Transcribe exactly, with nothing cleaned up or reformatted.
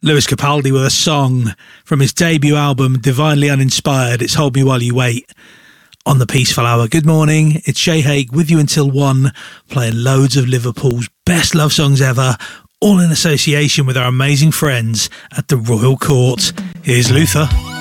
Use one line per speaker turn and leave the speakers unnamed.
Lewis Capaldi with a song from his debut album, Divinely Uninspired. It's Hold Me While You Wait on the Peaceful Hour. Good morning, it's Shay Haig with you until one, playing loads of Liverpool's best love songs ever, all in association with our amazing friends at the Royal Court. Here's Luther.